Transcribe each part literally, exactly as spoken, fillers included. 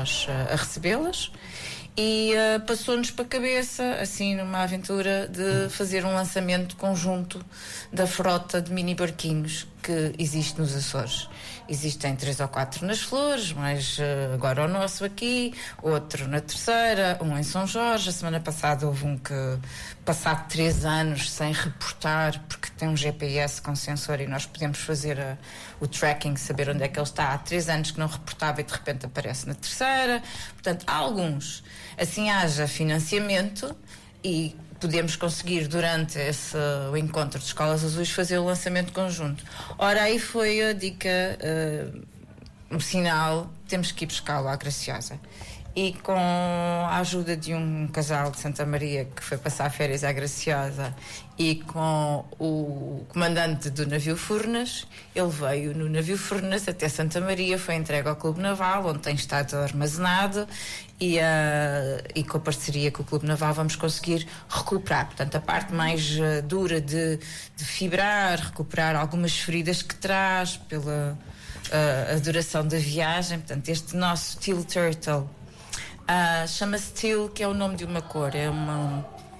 nós uh, a recebê-las. E uh, passou-nos para a cabeça, assim, numa aventura de fazer um lançamento conjunto da frota de mini barquinhos que existe nos Açores. Existem três ou quatro nas Flores, mas uh, agora o nosso aqui, outro na Terceira, um em São Jorge. A semana passada houve um que, passado três anos sem reportar, porque tem um G P S com sensor e nós podemos fazer a, o tracking, saber onde é que ele está. Há três anos que não reportava e de repente aparece na Terceira. Portanto, há alguns. Assim haja financiamento e podemos conseguir durante esse, o encontro de escolas azuis fazer o lançamento conjunto. Ora, aí foi a dica, uh, um sinal, temos que ir buscá-lo à Graciosa. E com a ajuda de um casal de Santa Maria que foi passar férias à Graciosa e com o comandante do navio Furnas, ele veio no navio Furnas até Santa Maria, foi entregue ao Clube Naval, onde tem estado armazenado, e, uh, e com a parceria com o Clube Naval vamos conseguir recuperar. Portanto, a parte mais uh, dura de, de fibrar, recuperar algumas feridas que traz pela uh, a duração da viagem. Portanto, este nosso Teal Turtle Uh, chama-se Teal, que é o nome de uma cor, é uma,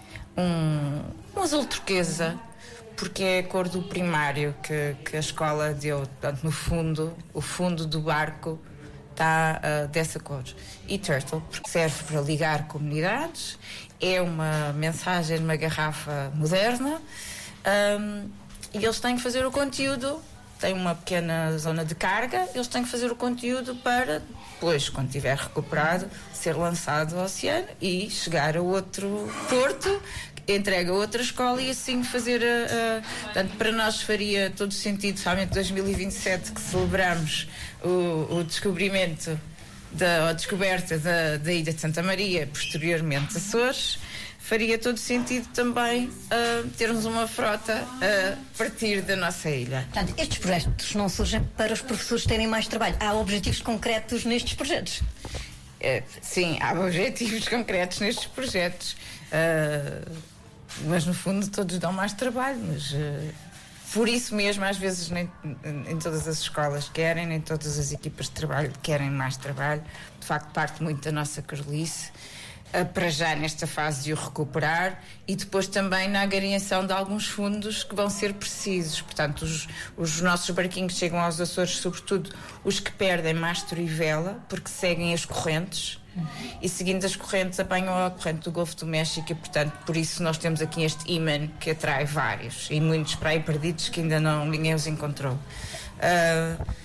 um, um azul turquesa, porque é a cor do primário que, que a escola deu. Portanto, no fundo, o fundo do barco está uh, dessa cor. E Turtle, porque serve para ligar comunidades, é uma mensagem numa garrafa moderna, um, e eles têm que fazer o conteúdo. Tem uma pequena zona de carga, eles têm que fazer o conteúdo para depois, quando estiver recuperado, ser lançado ao oceano e chegar a outro porto, entrega a outra escola e assim fazer a, a... Portanto, para nós faria todo sentido, somente dois mil e vinte e sete, que celebramos o, o descobrimento, da, a descoberta da, da Ilha de Santa Maria, posteriormente Açores. Faria todo sentido também uh, termos uma frota a partir da nossa ilha. Portanto, estes projetos não surgem para os professores terem mais trabalho. Há objetivos concretos nestes projetos? É, sim, há objetivos concretos nestes projetos. Uh, mas, no fundo, todos dão mais trabalho. Mas, uh, por isso mesmo, às vezes, nem em todas as escolas querem, nem todas as equipas de trabalho querem mais trabalho. De facto, parte muito da nossa carolice. Para já nesta fase de o recuperar e depois também na agariação de alguns fundos que vão ser precisos. Portanto, os, os nossos barquinhos chegam aos Açores, sobretudo os que perdem mastro e vela, porque seguem as correntes e seguindo as correntes apanham a corrente do Golfo do México e, portanto, por isso nós temos aqui este imã que atrai vários e muitos para aí perdidos que ainda não, ninguém os encontrou. Uh,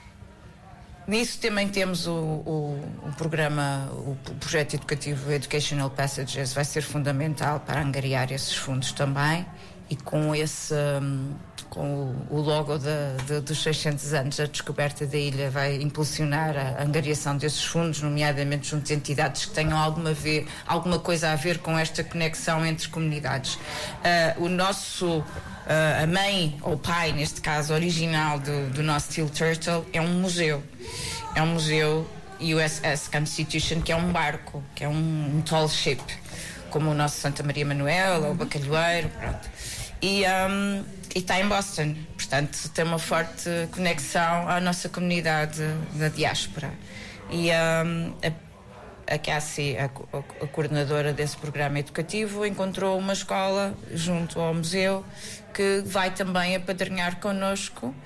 Nisso também temos o, o, o programa, o projeto educativo Educational Passages, vai ser fundamental para angariar esses fundos também, e com esse, um, com o, o logo de, de, dos seiscentos anos da descoberta da ilha vai impulsionar a angariação desses fundos, nomeadamente junto de entidades que tenham alguma, ver, alguma coisa a ver com esta conexão entre comunidades. Uh, o nosso Uh, a mãe, ou pai, neste caso, original do, do nosso Teal Turtle, é um museu. É um museu U S S Constitution, que é um barco, que é um, um tall ship, como o nosso Santa Maria Manuel, ou o Bacalhoeiro, pronto. E um, está em Boston, portanto, tem uma forte conexão à nossa comunidade da diáspora. E um, a A Cassie, a, a, a coordenadora desse programa educativo, encontrou uma escola junto ao museu que vai também apadrinhar connosco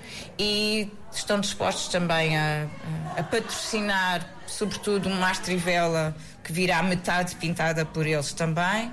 e estão dispostos também a, a, a patrocinar, sobretudo, um mastro e vela que virá metade pintada por eles também.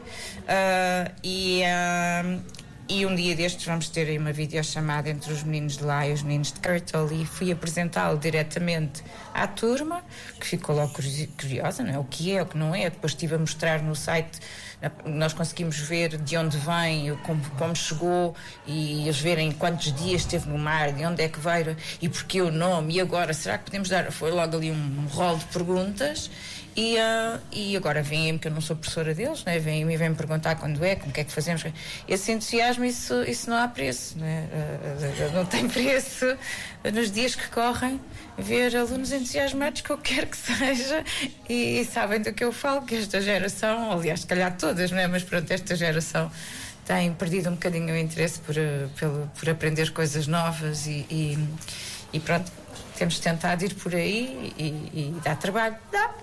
Uh, e, uh, E um dia destes vamos ter aí uma videochamada entre os meninos de lá e os meninos de Turtle, e fui apresentá-lo diretamente à turma, que ficou logo curiosa, não é? O que é, o que não é. Depois estive a mostrar no site, nós conseguimos ver de onde vem, como, como chegou, e eles verem quantos dias esteve no mar, de onde é que veio e porquê o nome, e agora, será que podemos dar... Foi logo ali um rol de perguntas. E, uh, e agora vêm-me, que eu não sou professora deles, né? Vêm-me e vêm-me perguntar quando é, como é que fazemos. Esse entusiasmo, isso, isso não há preço, né? Uh, uh, não tem preço. Nos dias que correm, ver alunos entusiasmados, que eu quero que seja, e, e sabem do que eu falo, que esta geração, aliás, se calhar todas, né? Mas pronto, esta geração tem perdido um bocadinho o interesse por, uh, pelo, por aprender coisas novas, e, e, e pronto, temos tentado ir por aí e, e dar trabalho. Dá.